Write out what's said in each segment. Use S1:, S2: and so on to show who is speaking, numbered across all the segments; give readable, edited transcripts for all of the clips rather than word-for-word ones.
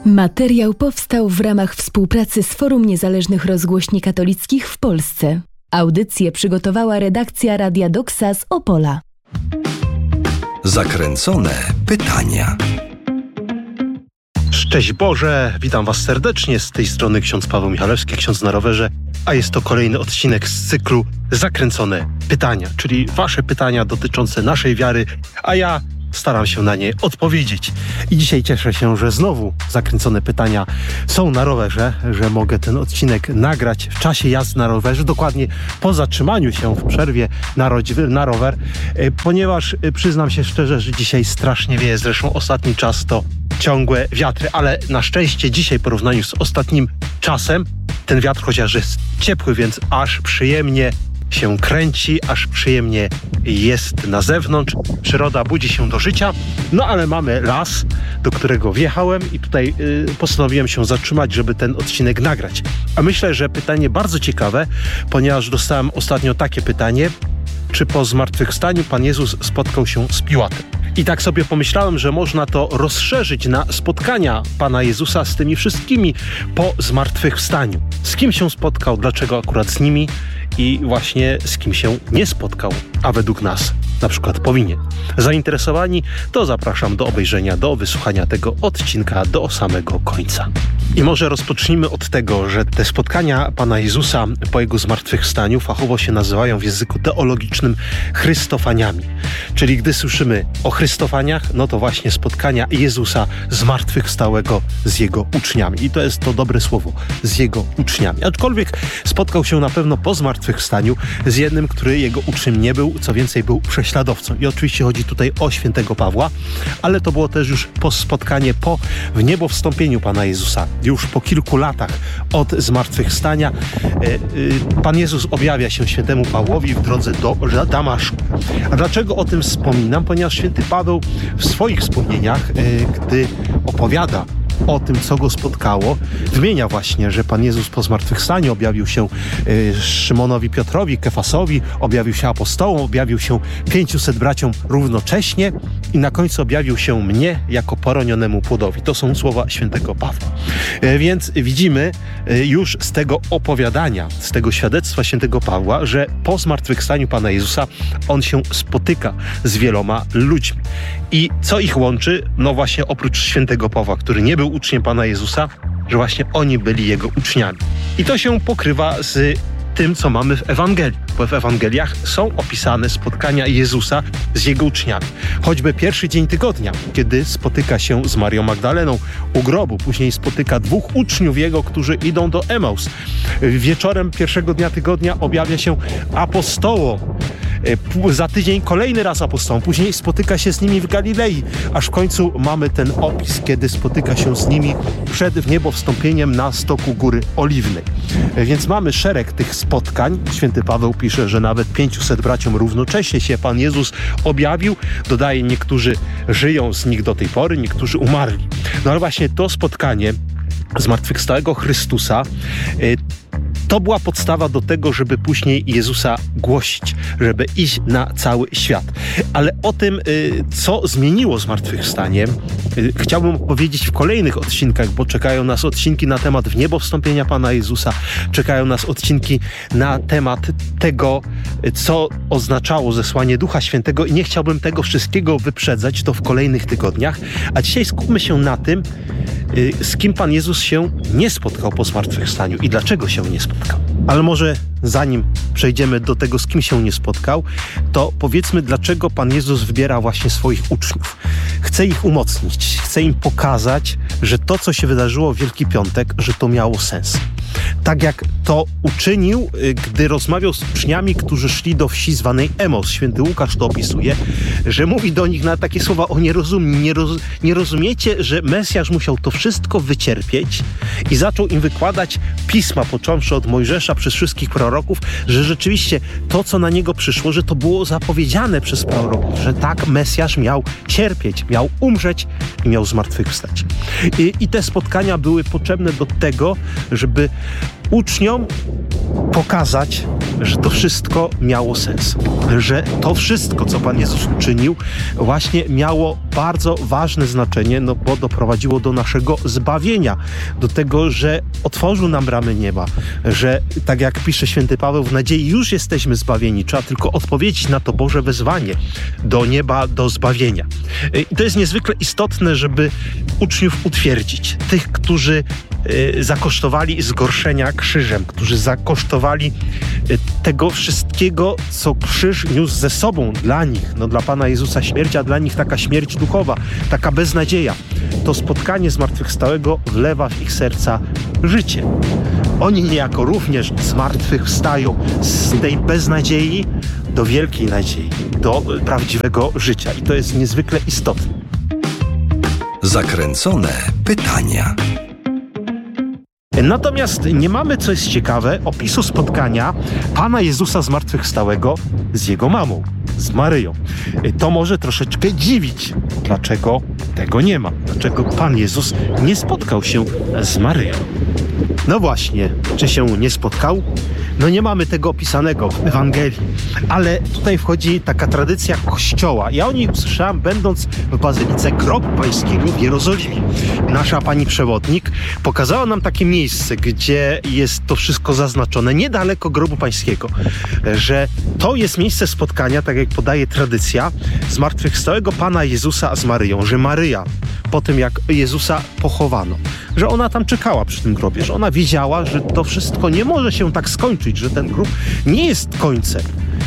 S1: Materiał powstał w ramach współpracy z Forum Niezależnych Rozgłośni Katolickich w Polsce. Audycję przygotowała redakcja Radia Doksa z Opola.
S2: Zakręcone pytania.
S3: Szczęść Boże, witam Was serdecznie, z tej strony ksiądz Paweł Michalewski, ksiądz na rowerze, a jest to kolejny odcinek z cyklu Zakręcone pytania, czyli Wasze pytania dotyczące naszej wiary, a ja staram się na nie odpowiedzieć. I dzisiaj cieszę się, że znowu zakręcone pytania są na rowerze, że mogę ten odcinek nagrać w czasie jazdy na rowerze, dokładnie po zatrzymaniu się w przerwie na rower, ponieważ przyznam się szczerze, że dzisiaj strasznie wieje, zresztą ostatni czas to ciągłe wiatry, ale na szczęście dzisiaj w porównaniu z ostatnim czasem ten wiatr chociaż jest ciepły, więc aż przyjemnie się kręci, aż przyjemnie jest na zewnątrz. Przyroda budzi się do życia. No ale mamy las, do którego wjechałem i tutaj postanowiłem się zatrzymać, żeby ten odcinek nagrać. A myślę, że pytanie bardzo ciekawe, ponieważ dostałem ostatnio takie pytanie, czy po zmartwychwstaniu Pan Jezus spotkał się z Piłatem. I tak sobie pomyślałem, że można to rozszerzyć na spotkania Pana Jezusa z tymi wszystkimi po zmartwychwstaniu. Z kim się spotkał, dlaczego akurat z nimi i właśnie z kim się nie spotkał, a według nas na przykład powinien. Zainteresowani? To zapraszam do obejrzenia, do wysłuchania tego odcinka do samego końca. I może rozpocznijmy od tego, że te spotkania Pana Jezusa po Jego zmartwychwstaniu fachowo się nazywają w języku teologicznym chrystofaniami. Czyli gdy słyszymy o chrystofaniach, no to właśnie spotkania Jezusa zmartwychwstałego z Jego uczniami. I to jest to dobre słowo, z Jego uczniami. Aczkolwiek spotkał się na pewno po zmartwychwstaniu z jednym, który Jego uczniem nie był, co więcej był prześladowcą. I oczywiście chodzi tutaj o świętego Pawła, ale to było też już spotkanie po wniebowstąpieniu Pana Jezusa. Już po kilku latach od zmartwychwstania Pan Jezus objawia się świętemu Pawłowi w drodze do Damaszku. A dlaczego o tym wspominam? Ponieważ święty Paweł w swoich wspomnieniach, gdy opowiada o tym, co go spotkało, wymienia właśnie, że Pan Jezus po zmartwychwstaniu objawił się Szymonowi Piotrowi, Kefasowi, objawił się apostołom, objawił się 500 braciom równocześnie i na końcu objawił się mnie jako poronionemu płodowi. To są słowa świętego Pawła. Więc widzimy już z tego opowiadania, z tego świadectwa świętego Pawła, że po zmartwychwstaniu Pana Jezusa on się spotyka z wieloma ludźmi. I co ich łączy? No właśnie oprócz świętego Pawła, który nie był uczniem Pana Jezusa, że właśnie oni byli Jego uczniami. I to się pokrywa z tym, co mamy w Ewangelii, bo w Ewangeliach są opisane spotkania Jezusa z Jego uczniami. Choćby pierwszy dzień tygodnia, kiedy spotyka się z Marią Magdaleną u grobu, później spotyka dwóch uczniów Jego, którzy idą do Emaus. Wieczorem pierwszego dnia tygodnia objawia się apostołom. Za tydzień kolejny raz apostołom, później spotyka się z nimi w Galilei, aż w końcu mamy ten opis, kiedy spotyka się z nimi przed wniebowstąpieniem na stoku Góry Oliwnej. Więc mamy szereg tych spotkań. Święty Paweł pisze, że nawet 500 braciom równocześnie się Pan Jezus objawił. Dodaje, niektórzy żyją z nich do tej pory, niektórzy umarli. No ale właśnie to spotkanie zmartwychwstałego Chrystusa to była podstawa do tego, żeby później Jezusa głosić, żeby iść na cały świat. Ale o tym, co zmieniło zmartwychwstanie, chciałbym opowiedzieć w kolejnych odcinkach, bo czekają nas odcinki na temat wniebowstąpienia Pana Jezusa, czekają nas odcinki na temat tego, co oznaczało zesłanie Ducha Świętego i nie chciałbym tego wszystkiego wyprzedzać, to w kolejnych tygodniach. A dzisiaj skupmy się na tym, z kim Pan Jezus się nie spotkał po zmartwychwstaniu i dlaczego się nie spotkał. Ale może zanim przejdziemy do tego, z kim się nie spotkał, to powiedzmy, dlaczego Pan Jezus wybiera właśnie swoich uczniów. Chce ich umocnić, chce im pokazać, że to, co się wydarzyło w Wielki Piątek, że to miało sens. Tak jak to uczynił, gdy rozmawiał z uczniami, którzy szli do wsi zwanej Emaus. Święty Łukasz to opisuje, że mówi do nich na takie słowa: o nierozumni, nie rozumiecie, że Mesjasz musiał to wszystko wycierpieć, i zaczął im wykładać pisma, począwszy od Mojżesza przez wszystkich proroków, że rzeczywiście to, co na niego przyszło, że to było zapowiedziane przez proroków, że tak Mesjasz miał cierpieć, miał umrzeć i miał zmartwychwstać. I te spotkania były potrzebne do tego, żeby uczniom pokazać, że to wszystko miało sens. Że to wszystko, co Pan Jezus uczynił, właśnie miało bardzo ważne znaczenie, bo doprowadziło do naszego zbawienia, do tego, że otworzył nam bramy nieba, że tak jak pisze święty Paweł, w nadziei już jesteśmy zbawieni, trzeba tylko odpowiedzieć na to Boże wezwanie do nieba, do zbawienia. I to jest niezwykle istotne, żeby uczniów utwierdzić, tych, którzy zakosztowali zgorszenia krzyżem, którzy zakosztowali tego wszystkiego, co krzyż niósł ze sobą dla nich, dla Pana Jezusa śmierć, a dla nich taka śmierć duchowa, taka beznadzieja. To spotkanie zmartwychwstałego wlewa w ich serca życie. Oni niejako również zmartwychwstają z tej beznadziei do wielkiej nadziei, do prawdziwego życia. I to jest niezwykle istotne.
S2: Zakręcone pytania.
S3: Natomiast nie mamy, co jest ciekawe, opisu spotkania Pana Jezusa zmartwychwstałego z Jego mamą, z Maryją. To może troszeczkę dziwić. Dlaczego tego nie ma? Dlaczego Pan Jezus nie spotkał się z Maryją? No właśnie, czy się nie spotkał? Nie mamy tego opisanego w Ewangelii, ale tutaj wchodzi taka tradycja Kościoła. Ja o niej usłyszałem, będąc w Bazylice Grobu Pańskiego w Jerozolimie. Nasza pani przewodnik pokazała nam takie miejsce, gdzie jest to wszystko zaznaczone, niedaleko Grobu Pańskiego, że to jest miejsce spotkania, tak jak podaje tradycja, zmartwychwstałego Pana Jezusa z Maryją, że Maryja po tym, jak Jezusa pochowano, że ona tam czekała przy tym grobie, że ona wiedziała, że to wszystko nie może się tak skończyć, że ten grób nie jest końcem,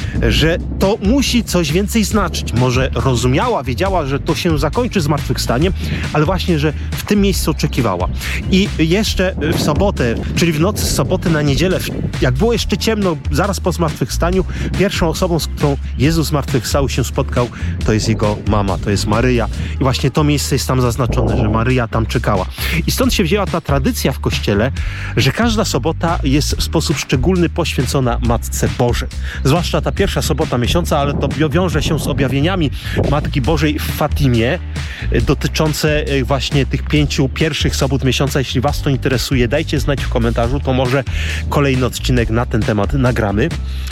S3: że to musi coś więcej znaczyć. Może rozumiała, wiedziała, że to się zakończy zmartwychwstaniem, ale właśnie, że w tym miejscu oczekiwała. I jeszcze w sobotę, czyli w nocy z soboty na niedzielę, jak było jeszcze ciemno, zaraz po zmartwychwstaniu, pierwszą osobą, z którą Jezus zmartwychwstały się spotkał, to jest Jego mama, to jest Maryja. I właśnie to miejsce jest tam zaznaczone, że Maryja tam czekała. I stąd się wzięła ta tradycja w Kościele, że każda sobota jest w sposób szczególny poświęcona Matce Bożej. Zwłaszcza ta pierwsza sobota miesiąca, ale to wiąże się z objawieniami Matki Bożej w Fatimie, dotyczące właśnie tych 5 pierwszych sobot miesiąca. Jeśli Was to interesuje, dajcie znać w komentarzu, to może kolejny odcinek na ten temat nagramy.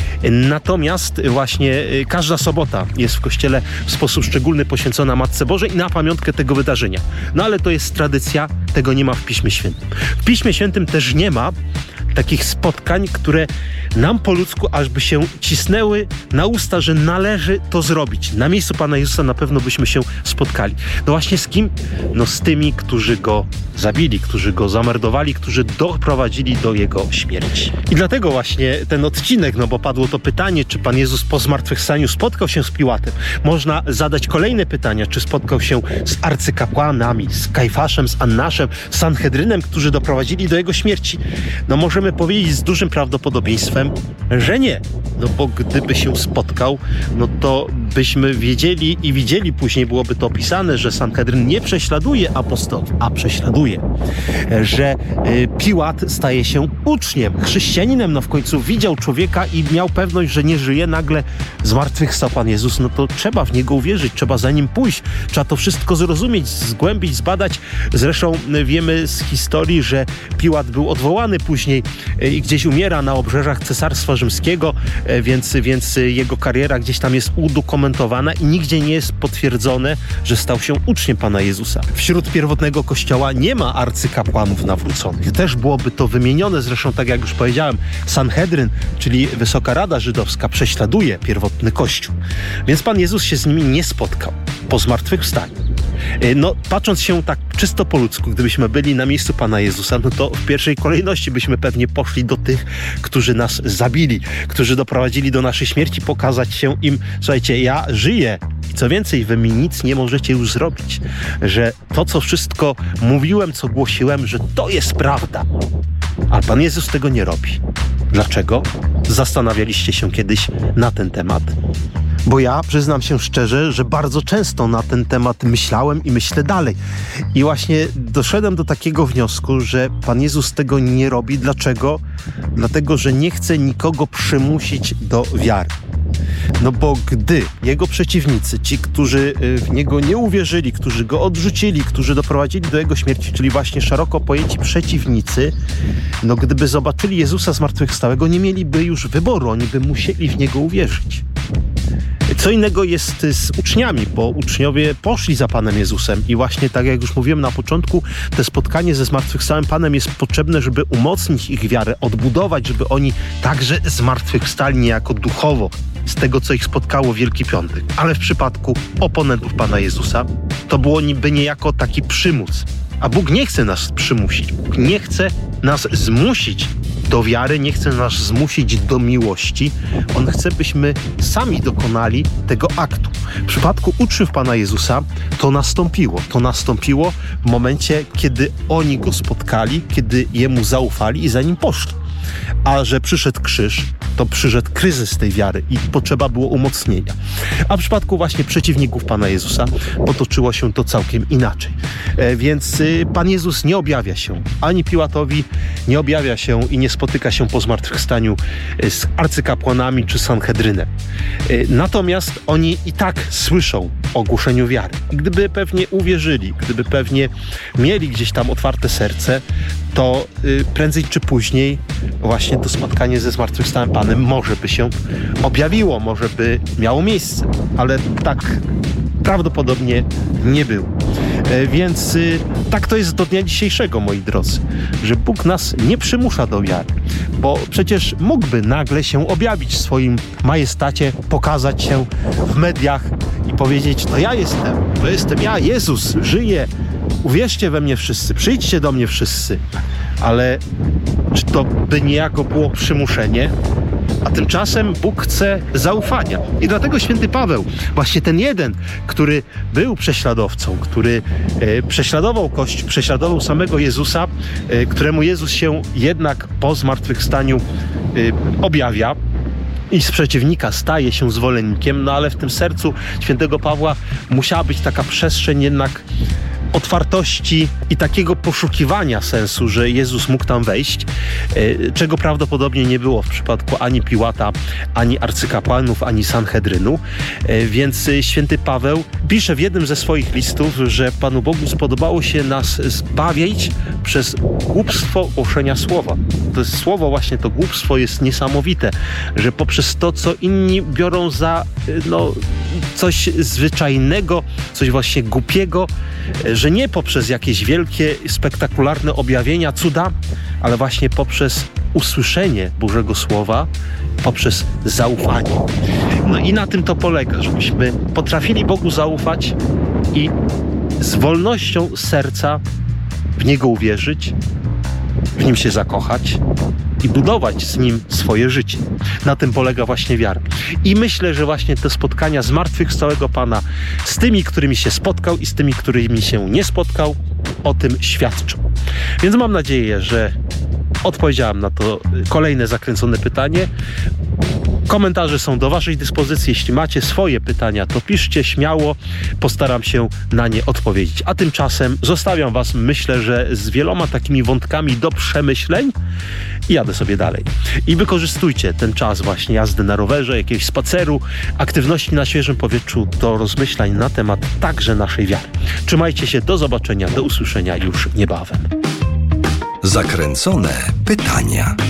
S3: Natomiast właśnie każda sobota jest w Kościele w sposób szczególny poświęcona Matce Bożej i na pamiątkę tego wydarzenia. Ale to jest tradycja, tego nie ma w Piśmie Świętym. W Piśmie Świętym też nie ma takich spotkań, które nam po ludzku aż by się cisnęły na usta, że należy to zrobić. Na miejscu Pana Jezusa na pewno byśmy się spotkali. Właśnie z kim? Z tymi, którzy Go zabili, którzy Go zamordowali, którzy doprowadzili do Jego śmierci. I dlatego właśnie ten odcinek, bo padło to pytanie, czy Pan Jezus po zmartwychwstaniu spotkał się z Piłatem. Można zadać kolejne pytania, czy spotkał się z arcykapłanami, z Kajfaszem, z Annaszem, z Sanhedrynem, którzy doprowadzili do Jego śmierci. Możemy powiedzieć z dużym prawdopodobieństwem, że nie. Bo gdyby się spotkał, to byśmy wiedzieli i widzieli, później byłoby to opisane, że Sanhedryn nie prześladuje apostołów, a prześladuje. Że Piłat staje się uczniem, chrześcijaninem. W końcu widział człowieka i miał pewność, że nie żyje. Nagle zmartwychwstał Pan Jezus. To trzeba w Niego uwierzyć, trzeba za Nim pójść, trzeba to wszystko zrozumieć, zgłębić, zbadać. Zresztą wiemy z historii, że Piłat był odwołany później i gdzieś umiera na obrzeżach Cesarstwa Rzymskiego, więc jego kariera gdzieś tam jest udokumentowana i nigdzie nie jest potwierdzone, że stał się uczniem Pana Jezusa. Wśród pierwotnego Kościoła nie ma arcykapłanów nawróconych. Też byłoby to wymienione, zresztą tak jak już powiedziałem, Sanhedryn, czyli Wysoka Rada Żydowska, prześladuje pierwotny Kościół. Więc Pan Jezus się z nimi nie spotkał po zmartwychwstaniu. Patrząc się tak czysto po ludzku, gdybyśmy byli na miejscu Pana Jezusa, to w pierwszej kolejności byśmy pewnie poszli do tych, którzy nas zabili, którzy doprowadzili do naszej śmierci, pokazać się im, słuchajcie, ja żyję i co więcej, wy mi nic nie możecie już zrobić, że to, co wszystko mówiłem, co głosiłem, że to jest prawda. Ale Pan Jezus tego nie robi. Dlaczego? Zastanawialiście się kiedyś na ten temat? Bo ja przyznam się szczerze, że bardzo często na ten temat myślałem i myślę dalej. I właśnie doszedłem do takiego wniosku, że Pan Jezus tego nie robi. Dlaczego? Dlatego, że nie chce nikogo przymusić do wiary. No bo gdy jego przeciwnicy, ci, którzy w niego nie uwierzyli, którzy go odrzucili, którzy doprowadzili do jego śmierci, czyli właśnie szeroko pojęci przeciwnicy, no gdyby zobaczyli Jezusa zmartwychwstałego, nie mieliby już wyboru, oni by musieli w niego uwierzyć. Co innego jest z uczniami, bo uczniowie poszli za Panem Jezusem i właśnie tak jak już mówiłem na początku, to spotkanie ze zmartwychwstałym Panem jest potrzebne, żeby umocnić ich wiarę, odbudować, żeby oni także zmartwychwstali niejako duchowo z tego, co ich spotkało w Wielki Piątek. Ale w przypadku oponentów Pana Jezusa to było niby niejako taki przymus. A Bóg nie chce nas przymusić, Bóg nie chce nas zmusić do wiary, nie chce nas zmusić do miłości. On chce, byśmy sami dokonali tego aktu. W przypadku uczniów Pana Jezusa to nastąpiło w momencie, kiedy oni Go spotkali, kiedy Jemu zaufali i za Nim poszli. A że przyszedł krzyż, to przyszedł kryzys tej wiary i potrzeba było umocnienia. A w przypadku właśnie przeciwników Pana Jezusa potoczyło się to całkiem inaczej. Więc Pan Jezus nie objawia się ani Piłatowi, nie objawia się i nie spotyka się po zmartwychwstaniu z arcykapłanami czy Sanhedrynem. Natomiast oni i tak słyszą o głoszeniu wiary. I gdyby pewnie uwierzyli, gdyby pewnie mieli gdzieś tam otwarte serce, to prędzej czy później właśnie to spotkanie ze zmartwychwstałym Panem może by się objawiło, może by miało miejsce, ale tak prawdopodobnie nie było. Więc tak to jest do dnia dzisiejszego, moi drodzy, że Bóg nas nie przymusza do wiary, bo przecież mógłby nagle się objawić w swoim majestacie, pokazać się w mediach i powiedzieć: to jestem ja, Jezus, żyję, uwierzcie we mnie wszyscy, przyjdźcie do mnie wszyscy. Ale czy to by niejako było przymuszenie? A tymczasem Bóg chce zaufania. I dlatego święty Paweł, właśnie ten jeden, który był prześladowcą, który prześladował Kościół, prześladował samego Jezusa, któremu Jezus się jednak po zmartwychwstaniu objawia i z przeciwnika staje się zwolennikiem, no ale w tym sercu świętego Pawła musiała być taka przestrzeń jednak otwartości i takiego poszukiwania sensu, że Jezus mógł tam wejść, czego prawdopodobnie nie było w przypadku ani Piłata, ani arcykapłanów, ani Sanhedrynu. Więc święty Paweł pisze w jednym ze swoich listów, że Panu Bogu spodobało się nas zbawić przez głupstwo głoszenia słowa. To słowo, właśnie to głupstwo jest niesamowite, że poprzez to, co inni biorą za coś zwyczajnego, coś właśnie głupiego, że nie poprzez jakieś wielkie, spektakularne objawienia, cuda, ale właśnie poprzez usłyszenie Bożego Słowa, poprzez zaufanie. No i na tym to polega, żebyśmy potrafili Bogu zaufać i z wolnością serca w Niego uwierzyć, w Nim się zakochać i budować z Nim swoje życie. Na tym polega właśnie wiara. I myślę, że właśnie te spotkania zmartwychwstałego Pana z tymi, którymi się spotkał i z tymi, którymi się nie spotkał, o tym świadczą. Więc mam nadzieję, że odpowiedziałem na to kolejne zakręcone pytanie. Komentarze są do Waszej dyspozycji. Jeśli macie swoje pytania, to piszcie śmiało. Postaram się na nie odpowiedzieć. A tymczasem zostawiam Was, myślę, że z wieloma takimi wątkami do przemyśleń i jadę sobie dalej. I wykorzystujcie ten czas właśnie jazdy na rowerze, jakiegoś spaceru, aktywności na świeżym powietrzu do rozmyślań na temat także naszej wiary. Trzymajcie się, do zobaczenia, do usłyszenia już niebawem.
S2: Zakręcone pytania.